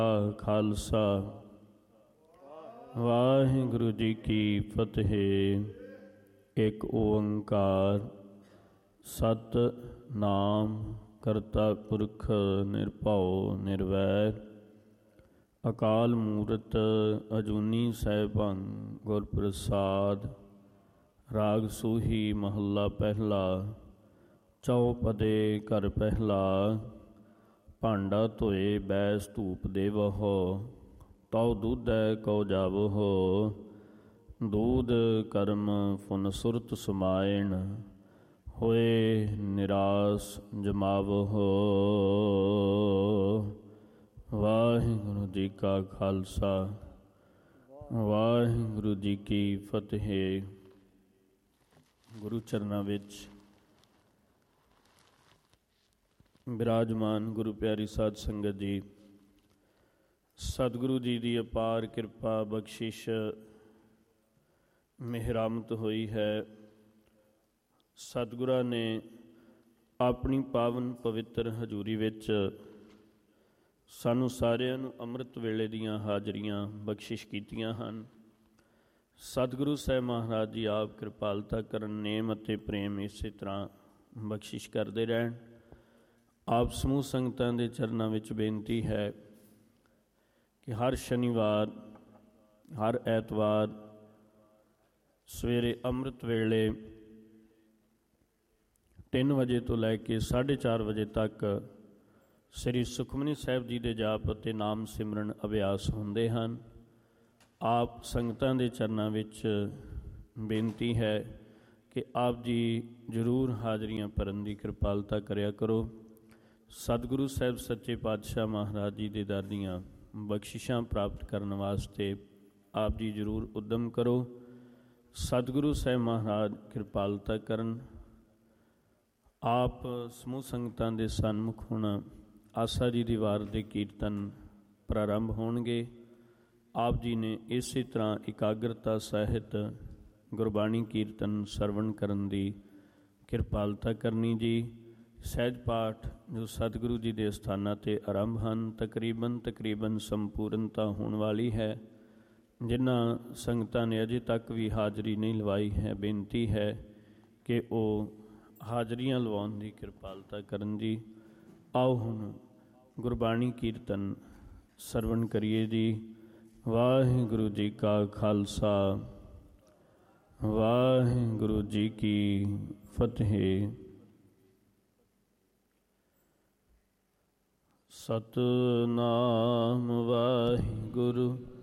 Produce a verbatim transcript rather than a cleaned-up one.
ਖਾਲਸਾ ਵਾਹਿਗੁਰੂ ਜੀ ਕੀ ਫਤਿਹ। ਇੱਕ ਓੰਕਾਰ ਸਤ ਨਾਮ ਕਰਤਾ ਪੁਰਖ ਨਿਰਭਉ ਨਿਰਵੈਰ ਅਕਾਲ ਮੂਰਤ ਅਜੂਨੀ ਸੈਭੰ ਗੁਰ ਪ੍ਰਸਾਦ। ਰਾਗ ਸੂਹੀ ਮਹੱਲਾ ਪਹਿਲਾ। ਚੌਪਦੇ ਘਰ ਪਹਿਲਾ। ਭਾਂਡਾ ਧੋਏ ਬੈਸ ਧੂਪ ਦੇਵਹੁ ਤਉ ਦੁਧੈ ਕਉ ਜਾਵਹੁ। ਦੂਧ ਕਰਮ ਫੁਨ ਸੁਰਤ ਸਮਾਇਣ ਹੋਏ ਨਿਰਾਸ ਜਮਾਵਹੁ। ਵਾਹਿਗੁਰੂ ਜੀ ਕਾ ਖਾਲਸਾ ਵਾਹਿਗੁਰੂ ਜੀ ਕੀ ਫਤਿਹ। ਗੁਰੂ ਚਰਨਾਂ ਵਿੱਚ ਬਿਰਾਜਮਾਨ ਗੁਰੂ ਪਿਆਰੀ ਸਾਧ ਸੰਗਤ ਜੀ, ਸਤਿਗੁਰੂ ਜੀ ਦੀ ਅਪਾਰ ਕਿਰਪਾ ਬਖਸ਼ਿਸ਼ ਮਿਹਰਾਮਤ ਹੋਈ ਹੈ। ਸਤਿਗੁਰਾਂ ਨੇ ਆਪਣੀ ਪਾਵਨ ਪਵਿੱਤਰ ਹਜ਼ੂਰੀ ਵਿੱਚ ਸਾਨੂੰ ਸਾਰਿਆਂ ਨੂੰ ਅੰਮ੍ਰਿਤ ਵੇਲੇ ਦੀਆਂ ਹਾਜ਼ਰੀਆਂ ਬਖਸ਼ਿਸ਼ ਕੀਤੀਆਂ ਹਨ। ਸਤਿਗੁਰੂ ਸਾਹਿਬ ਮਹਾਰਾਜ ਜੀ ਆਪ ਕਿਰਪਾਲਤਾ ਕਰਨ, ਨੇਮ ਅਤੇ ਪ੍ਰੇਮ ਇਸੇ ਤਰ੍ਹਾਂ ਬਖਸ਼ਿਸ਼ ਕਰਦੇ ਰਹਿਣ। ਆਪ ਸਮੂਹ ਸੰਗਤਾਂ ਦੇ ਚਰਨਾਂ ਵਿੱਚ ਬੇਨਤੀ ਹੈ ਕਿ ਹਰ ਸ਼ਨੀਵਾਰ, ਹਰ ਐਤਵਾਰ ਸਵੇਰੇ ਅੰਮ੍ਰਿਤ ਵੇਲੇ ਤਿੰਨ ਵਜੇ ਤੋਂ ਲੈ ਕੇ ਸਾਢੇ ਚਾਰ ਵਜੇ ਤੱਕ ਸ੍ਰੀ ਸੁਖਮਨੀ ਸਾਹਿਬ ਜੀ ਦੇ ਜਾਪ ਅਤੇ ਨਾਮ ਸਿਮਰਨ ਅਭਿਆਸ ਹੁੰਦੇ ਹਨ। ਆਪ ਸੰਗਤਾਂ ਦੇ ਚਰਨਾਂ ਵਿੱਚ ਬੇਨਤੀ ਹੈ ਕਿ ਆਪ ਜੀ ਜ਼ਰੂਰ ਹਾਜ਼ਰੀਆਂ ਭਰਨ ਦੀ ਕਿਰਪਾਲਤਾ ਕਰਿਆ ਕਰੋ। ਸਤਿਗੁਰੂ ਸਾਹਿਬ ਸੱਚੇ ਪਾਤਸ਼ਾਹ ਮਹਾਰਾਜ ਜੀ ਦੇ ਦਰ ਦੀਆਂ ਬਖਸ਼ਿਸ਼ਾਂ ਪ੍ਰਾਪਤ ਕਰਨ ਵਾਸਤੇ ਆਪ ਜੀ ਜ਼ਰੂਰ ਉੱਦਮ ਕਰੋ। ਸਤਿਗੁਰੂ ਸਾਹਿਬ ਮਹਾਰਾਜ ਕਿਰਪਾਲਤਾ ਕਰਨ। ਆਪ ਸਮੂਹ ਸੰਗਤਾਂ ਦੇ ਸਨਮੁਖ ਹੁਣ ਆਸਾ ਜੀ ਦੀ ਵਾਰ ਦੇ ਕੀਰਤਨ ਪ੍ਰਾਰੰਭ ਹੋਣਗੇ। ਆਪ ਜੀ ਨੇ ਇਸੇ ਤਰ੍ਹਾਂ ਇਕਾਗਰਤਾ ਸਹਿਤ ਗੁਰਬਾਣੀ ਕੀਰਤਨ ਸਰਵਣ ਕਰਨ ਦੀ ਕਿਰਪਾਲਤਾ ਕਰਨੀ ਜੀ। ਸਹਿਜ ਪਾਠ ਜੋ ਸਤਿਗੁਰੂ ਜੀ ਦੇ ਸਥਾਨਾਂ 'ਤੇ ਆਰੰਭ ਹਨ, ਤਕਰੀਬਨ ਤਕਰੀਬਨ ਸੰਪੂਰਨਤਾ ਹੋਣ ਵਾਲੀ ਹੈ। ਜਿਨ੍ਹਾਂ ਸੰਗਤਾਂ ਨੇ ਅਜੇ ਤੱਕ ਵੀ ਹਾਜ਼ਰੀ ਨਹੀਂ ਲਵਾਈ ਹੈ, ਬੇਨਤੀ ਹੈ ਕਿ ਉਹ ਹਾਜ਼ਰੀਆਂ ਲਵਾਉਣ ਦੀ ਕਿਰਪਾਲਤਾ ਕਰਨ ਜੀ। ਆਓ ਹੁਣ ਗੁਰਬਾਣੀ ਕੀਰਤਨ ਸਰਵਣ ਕਰੀਏ ਜੀ। ਵਾਹਿਗੁਰੂ ਜੀ ਕਾ ਖਾਲਸਾ ਵਾਹਿਗੁਰੂ ਜੀ ਕੀ ਫਤਿਹ। ਸਤਿਨਾਮ ਵਾਹਿਗੁਰੂ